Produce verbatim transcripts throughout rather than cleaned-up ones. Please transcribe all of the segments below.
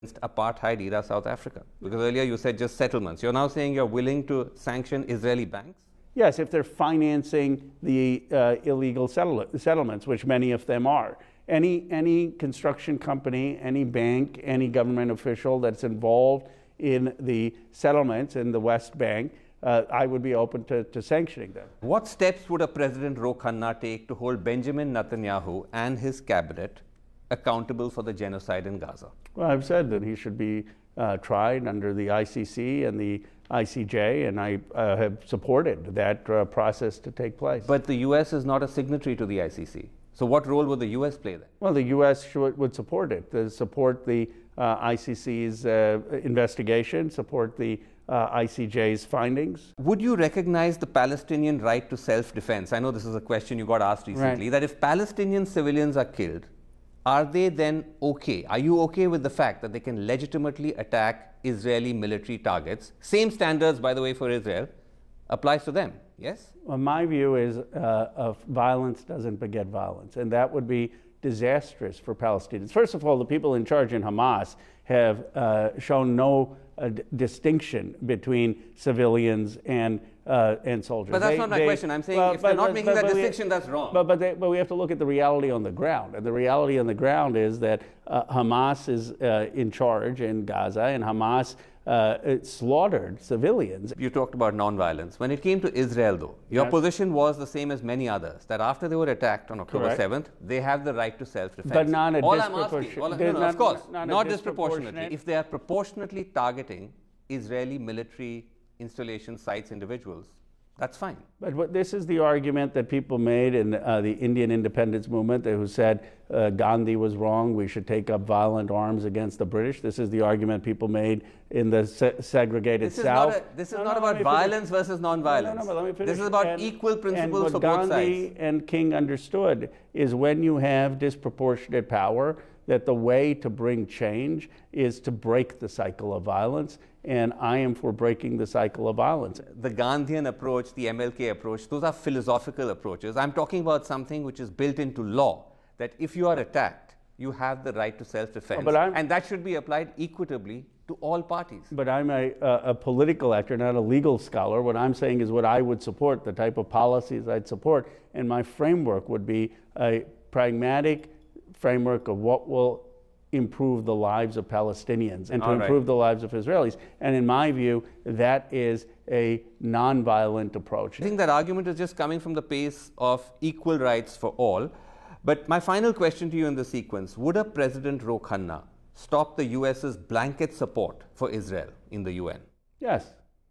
apartheid era South Africa? Because earlier you said just settlements. You're now saying you're willing to sanction Israeli banks? Yes, if they're financing the uh, illegal settle- settlements, which many of them are. Any, any construction company, any bank, any government official that's involved in the settlements in the West Bank, uh, I would be open to, to sanctioning them. What steps would a President Ro Khanna take to hold Benjamin Netanyahu and his cabinet accountable for the genocide in Gaza? Well, I've said that he should be uh, tried under the I C C and the I C J, and I uh, have supported that uh, process to take place. But the U S is not a signatory to the I C C. So what role would the U S play then? Well, the U S should, would support it, to support the uh, I C C's uh, investigation, support the uh, I C J's findings. Would you recognize the Palestinian right to self-defense? I know this is a question you got asked recently, Right. that if Palestinian civilians are killed, are they then okay? Are you okay with the fact that they can legitimately attack Israeli military targets? Same standards, by the way, for Israel applies to them, yes? Well, my view is uh, of violence doesn't beget violence, and that would be disastrous for Palestinians. First of all, the people in charge in Hamas have uh, shown no uh, d- distinction between civilians and uh, and soldiers. But that's They- not my they- question. I'm saying well, if they're but- not but- making but- that but we- distinction, that's wrong. But but, they, but we have to look at the reality on the ground, and the reality on the ground is that uh, Hamas is uh, in charge in Gaza, and Hamas uh, it slaughtered civilians. You talked about nonviolence. When it came to Israel, though, your Yes. position was the same as many others, that after they were attacked on October Correct. seventh, they have the right to self-defense. But not a all I'm asking, disproportion- all I- there's no, no, of not- course, not not, a disproportionately. disproportionate- If they are proportionately targeting Israeli military installation sites, individuals, that's fine. But what, this is the argument that people made in uh, the Indian independence movement, who said uh, Gandhi was wrong, we should take up violent arms against the British. This is the argument people made in the se- segregated This is South. not, a, this is No, not no, let about me finish. violence versus non-violence. No, no, but let me finish. This is about And- equal principles and for what both Gandhi sides. and King understood is when you have disproportionate power, that the way to bring change is to break the cycle of violence, and I am for breaking the cycle of violence. The Gandhian approach, the M L K approach, those are philosophical approaches. I'm talking about something which is built into law, that if you are attacked, you have the right to self-defense. But I'm- and that should be applied equitably to all parties. But I'm a, a, a political actor, not a legal scholar. What I'm saying is what I would support, the type of policies I'd support, and my framework would be a pragmatic framework of what will improve the lives of Palestinians and to All right. improve the lives of Israelis. And in my view, that is a nonviolent approach. I think that argument is just coming from the pace of equal rights for all. But my final question to you in the sequence, would a President Ro Khanna stop the U S's blanket support for Israel in the U N? Yes.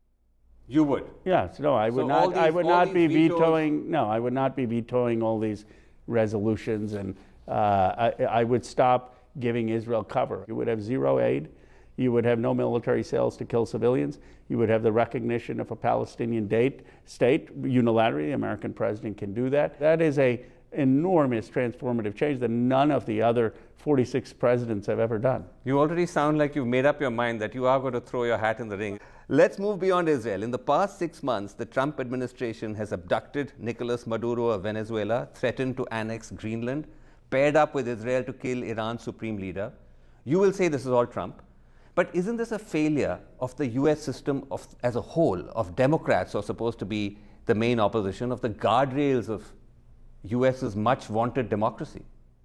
You would. Yes, no, I would So all not. I these- would all not be these vetoes- vetoing. No, I would not be vetoing all these resolutions, and uh, I, I would stop giving Israel cover. You would have zero aid. You would have no military sales to kill civilians. You would have the recognition of a Palestinian date, state unilaterally. The American president can do that. That is a enormous transformative change that none of the other forty-six presidents have ever done. You already sound like you've made up your mind that you are going to throw your hat in the ring. Let's move beyond Israel. In the past six months, the Trump administration has abducted Nicolas Maduro of Venezuela, threatened to annex Greenland, paired up with Israel to kill Iran's supreme leader. You will say this is all Trump. But isn't this a failure of the U S system of, as a whole, of Democrats who are supposed to be the main opposition, of the guardrails of U S's much vaunted democracy?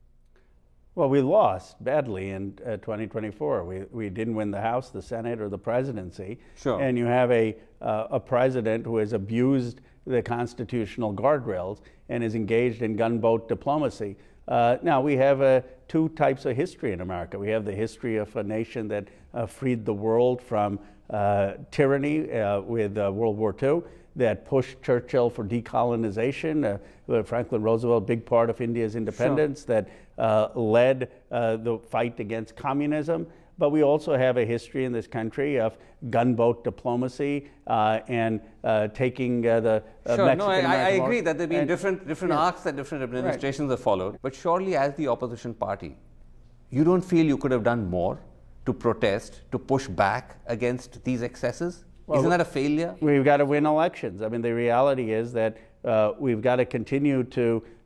Well, we lost badly in uh, twenty twenty-four. We, we didn't win the House, the Senate, or the presidency. Sure. And you have a, uh, a president who has abused the constitutional guardrails and is engaged in gunboat diplomacy. Uh, now, we have uh, two types of history in America. We have the history of a nation that uh, freed the world from uh, tyranny uh, with uh, World War Two, that pushed Churchill for decolonization, uh, Franklin Roosevelt, a big part of India's independence, sure. that uh, led uh, the fight against communism. But we also have a history in this country of gunboat diplomacy uh, and uh, taking uh, the uh, sure, Mexican no, I, I agree that there have been and, different, different yeah. arcs that different administrations right. have followed. But surely as the opposition party, you don't feel you could have done more to protest, to push back against these excesses? Well, Isn't that a failure? We've got to win elections. I mean, the reality is that uh, we've got to continue to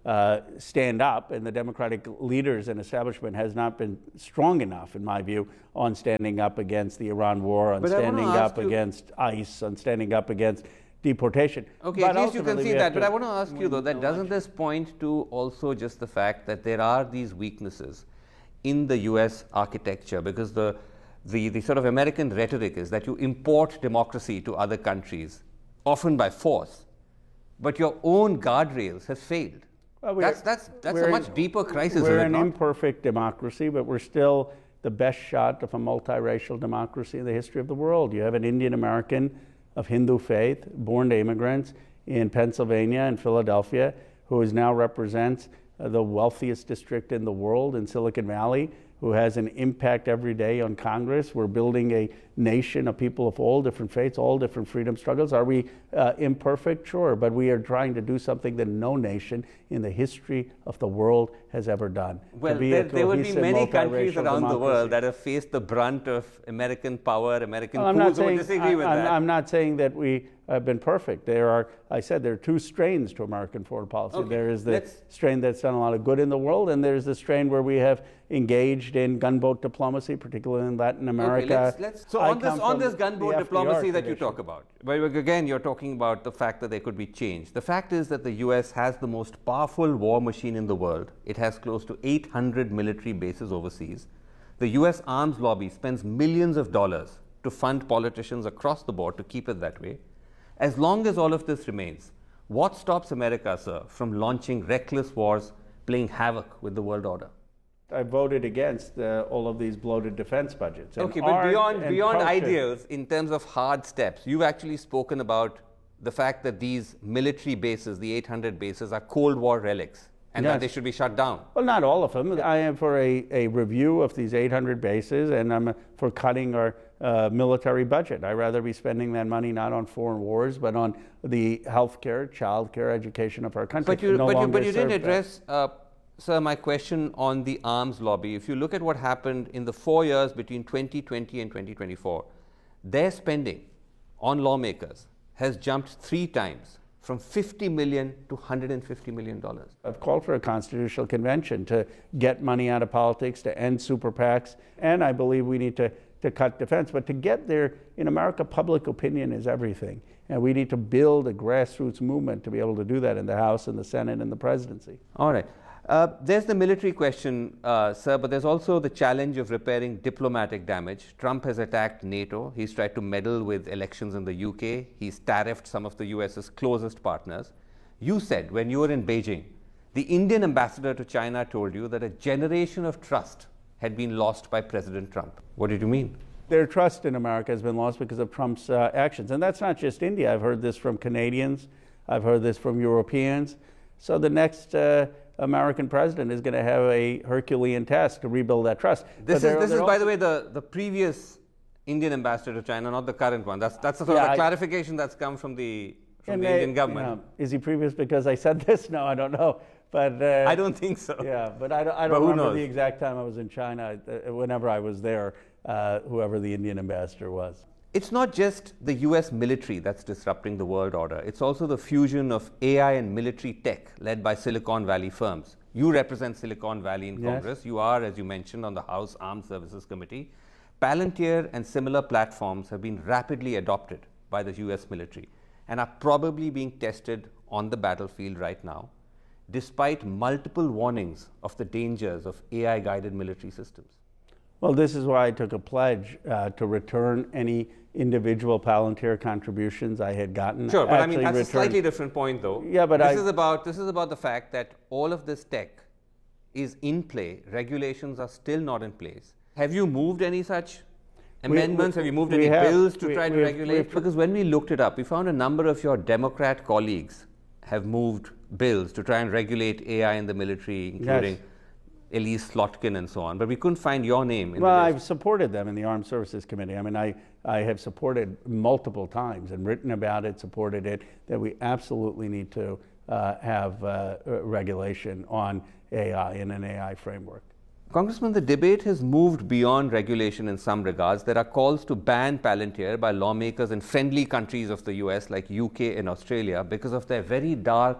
uh, stand up, and the Democratic leaders and establishment has not been strong enough, in my view, on standing up against the Iran war, on But I wanna standing ask up you- against ICE, on standing up against deportation. Okay, But at least you can ultimately see we that. have But to I want to ask you, though, win that the doesn't election. this point to also just the fact that there are these weaknesses in the U S architecture? Because the, the, the sort of American rhetoric is that you import democracy to other countries, often by force, but your own guardrails have failed. Well, we're- that's that's, that's a we're- much deeper crisis, We're is it an not? imperfect democracy, but we're still the best shot of a multiracial democracy in the history of the world. You have an Indian American of Hindu faith, born to immigrants in Pennsylvania and Philadelphia, who is now represents uh, the wealthiest district in the world in Silicon Valley, who has an impact every day on Congress. We're building a nation of people of all different faiths, all different freedom struggles. Are we uh, imperfect? Sure, but we are trying to do something that no nation in the history of the world has ever done. Well, To be there, a there would be cohesive, many countries multiracial around the world democracy. that have faced the brunt of American power, American Well, I'm not coups, who would saying, disagree I, with I'm, that. I'm not saying that we have been perfect. There are, I said, there are two strains to American foreign policy. Okay, There is the let's- strain that's done a lot of good in the world, and there's the strain where we have engaged in gunboat diplomacy, particularly in Latin America. Okay, let's, let's, so I on this, come on from this the gunboat F D R diplomacy that you tradition. talk about, well, again, you're talking about the fact that there could be change. The fact is that the U S has the most powerful war machine in the world. It has close to eight hundred military bases overseas. The U S arms lobby spends millions of dollars to fund politicians across the board to keep it that way. As long as all of this remains, what stops America, sir, from launching reckless wars, playing havoc with the world order? I voted against uh, all of these bloated defense budgets. And Okay, but art beyond and beyond culture- ideals, in terms of hard steps, you've actually spoken about the fact that these military bases, the eight hundred bases, are Cold War relics, and that Yes. they should be shut down. Well, not all of them. I am for a, a review of these eight hundred bases, and I'm for cutting our uh, military budget. I'd rather be spending that money not on foreign wars, but on the health care, child care, education of our country. But you, No but you, longer but you didn't serve that. address, uh, sir, my question on the arms lobby. If you look at what happened in the four years between twenty twenty and twenty twenty-four, their spending on lawmakers has jumped three times, from fifty million to one hundred fifty million dollars. I've called for a constitutional convention to get money out of politics, to end super PACs, and I believe we need to, to cut defense. But to get there, in America, public opinion is everything. And we need to build a grassroots movement to be able to do that in the House and the Senate and the presidency. All right. Uh, there's the military question, uh, sir, but there's also the challenge of repairing diplomatic damage. Trump has attacked NATO. He's tried to meddle with elections in the U K. He's tariffed some of the U S's closest partners. You said when you were in Beijing, the Indian ambassador to China told you that a generation of trust had been lost by President Trump. What did you mean? Their trust in America has been lost because of Trump's uh, actions. And that's not just India. I've heard this from Canadians. I've heard this from Europeans. So the next uh, American president is going to have a Herculean task to rebuild that trust. This But is, they're- this they're is by also- the way, the, the previous Indian ambassador to China, not the current one. That's, that's the sort Yeah, of a I- clarification that's come from the, from And the they- Indian government. you know, is he previous because I said this? No, I don't know. But uh, I don't think so. Yeah, but I don't, I But don't who remember knows? the exact time I was in China. Uh, whenever I was there, uh, whoever the Indian ambassador was. It's not just the U S military that's disrupting the world order. It's also the fusion of A I and military tech led by Silicon Valley firms. You represent Silicon Valley in Yes. Congress. You are, as you mentioned, on the House Armed Services Committee. Palantir and similar platforms have been rapidly adopted by the U S military and are probably being tested on the battlefield right now, despite multiple warnings of the dangers of A I-guided military systems. Well, this is why I took a pledge uh, to return any individual Palantir contributions I had gotten. Sure, but I mean Actually that's a return- slightly different point, though. Yeah, but this I- is about this is about the fact that all of this tech is in play. Regulations are still not in place. Have you moved any such amendments? we- have you moved we any have. bills to We- try to we've- regulate? we've- Because when we looked it up, we found a number of your Democrat colleagues have moved bills to try and regulate A I in the military, including Yes. Elise Slotkin and so on. But we couldn't find your name in Well, the I've list. supported them in the Armed Services Committee. I mean, I, I have supported multiple times and written about it, supported it, that we absolutely need to uh, have uh, regulation on A I in an A I framework. Congressman, the debate has moved beyond regulation in some regards. There are calls to ban Palantir by lawmakers in friendly countries of the U S like U K and Australia because of their very dark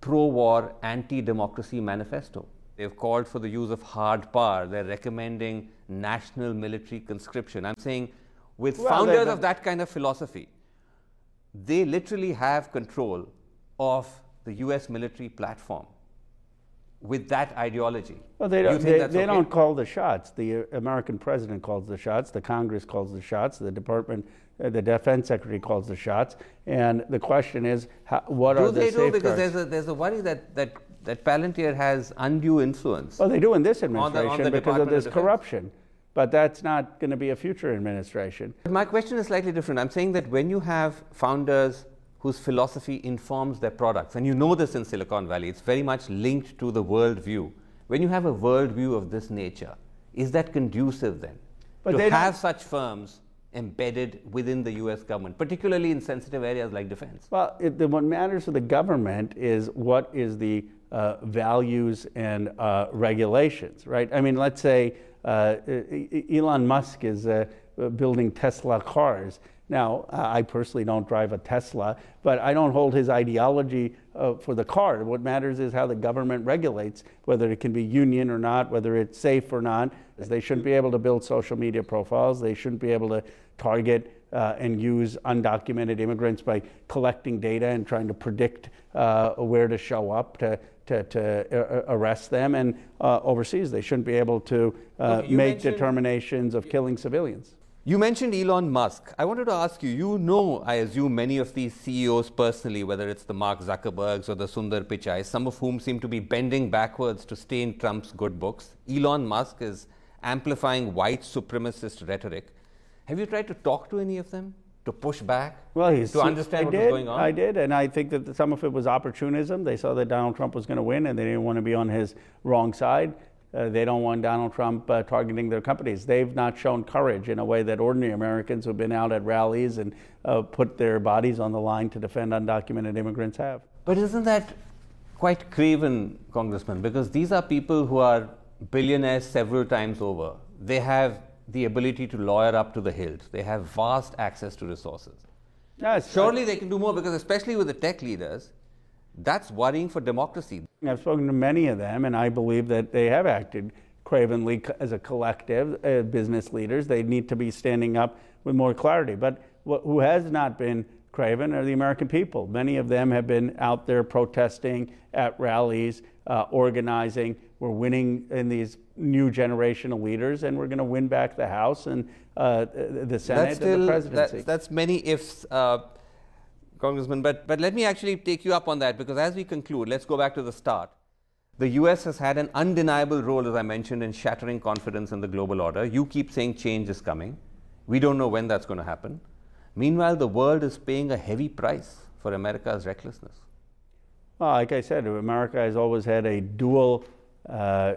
pro-war, anti-democracy manifesto. They've called for the use of hard power. They're recommending national military conscription. I'm saying with Well, founders they're- of that kind of philosophy, they literally have control of the U S military platform with that ideology. Well, they You don't, think they, that's they okay? don't call the shots. The uh, American president calls the shots. The Congress calls the shots. The Department, uh, the Defense Secretary calls the shots. And the question is, how, what Do are the they do? safeguards? Because there's a, there's a worry that, that, that Palantir has undue influence. Well, they do in this on the- administration on the because of Department of this Defense. corruption. But that's not going to be a future administration. But my question is slightly different. I'm saying that when you have founders whose philosophy informs their products, and you know this in Silicon Valley, it's very much linked to the worldview. When you have a worldview of this nature, is that conducive then But to they don't- have such firms embedded within the U S government, particularly in sensitive areas like defense? Well, it, the, what matters for the government is what is the uh, values and uh, regulations, right? I mean, let's say uh, E- E- Elon Musk is uh, building Tesla cars. Now, I personally don't drive a Tesla, but I don't hold his ideology uh, for the car. What matters is how the government regulates, whether it can be union or not, whether it's safe or not. They shouldn't be able to build social media profiles. They shouldn't be able to target uh, and use undocumented immigrants by collecting data and trying to predict uh, where to show up to, to, to uh, arrest them. And uh, overseas, they shouldn't be able to uh, Okay, you make mentioned- determinations of killing civilians. You mentioned Elon Musk. I wanted to ask you, you know, I assume, many of these C E Os personally, whether it's the Mark Zuckerbergs or the Sundar Pichai, some of whom seem to be bending backwards to stay in Trump's good books. Elon Musk is amplifying white supremacist rhetoric. Have you tried to talk to any of them, to push back, Well, he's, to understand I what did, was going on? I did, and I think that some of it was opportunism. They saw that Donald Trump was going to win, and they didn't want to be on his wrong side. Uh, they don't want Donald Trump uh, targeting their companies. They've not shown courage in a way that ordinary Americans who've been out at rallies and uh, put their bodies on the line to defend undocumented immigrants have. But isn't that quite craven, Congressman? Because these are people who are billionaires several times over. They have the ability to lawyer up to the hilt. They have vast access to resources. Yes, Surely they can do more, because especially with the tech leaders, that's worrying for democracy. I've spoken to many of them, and I believe that they have acted cravenly co- as a collective, uh, business leaders. They need to be standing up with more clarity. But wh- who has not been craven are the American people. Many of them have been out there protesting at rallies, uh, organizing. We're winning in these new generation of leaders, and we're going to win back the House and uh, the Senate That's still, and the presidency. That's, that's many ifs, uh, Congressman. But, but let me actually take you up on that, because as we conclude, let's go back to the start. The U S has had an undeniable role, as I mentioned, in shattering confidence in the global order. You keep saying change is coming. We don't know when that's going to happen. Meanwhile, the world is paying a heavy price for America's recklessness. Well, like I said, America has always had a dual uh,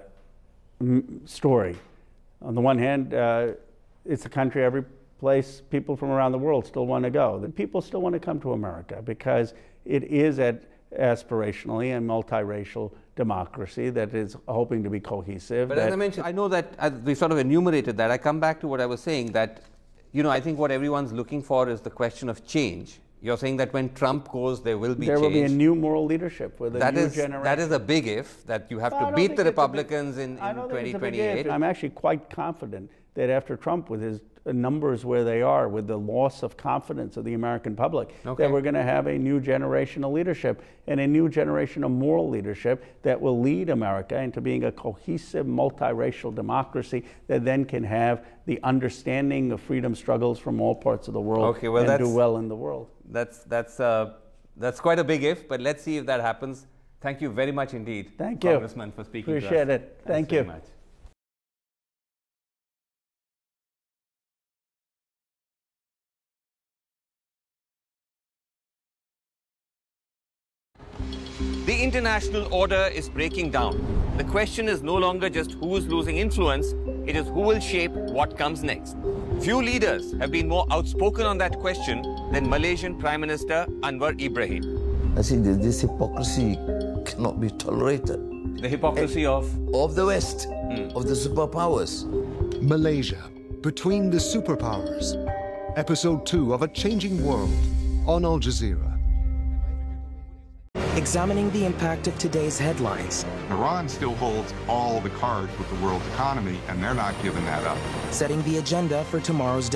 m- story. On the one hand, uh, it's a country every place people from around the world still want to go. The people still want to come to America because it is at aspirationally a multiracial democracy that is hoping to be cohesive. But that- as I mentioned, I know that as we sort of enumerated that. I come back to what I was saying, that, you know, I think what everyone's looking for is the question of change. You're saying that when Trump goes, there will be there change. will be a new moral leadership with a That new is, generation. that is a big if, that you have Well, I to don't beat think the it's a big- Republicans in, I in don't think twenty it's a big twenty-eight. if. I'm actually quite confident that after Trump, with his numbers where they are, with the loss of confidence of the American public, Okay. that we're going to have a new generation of leadership and a new generation of moral leadership that will lead America into being a cohesive, multiracial democracy that then can have the understanding of freedom struggles from all parts of the world Okay, well, and do that's- well in the world. That's, that's, uh, that's quite a big if, but let's see if that happens. Thank you very much indeed, Thank you. Congressman, for speaking to us. Appreciate it. Thanks Thank very you. much. The international order is breaking down. The question is no longer just who is losing influence, it is who will shape what comes next. Few leaders have been more outspoken on that question than Malaysian Prime Minister Anwar Ibrahim. I think that this hypocrisy cannot be tolerated. The hypocrisy of Of the West, of the superpowers. Malaysia, Between the Superpowers. Episode two of A Changing World on Al Jazeera. examining the impact of today's headlines, Iran still holds all the cards with the world's economy, and they're not giving that up. setting the agenda for tomorrow's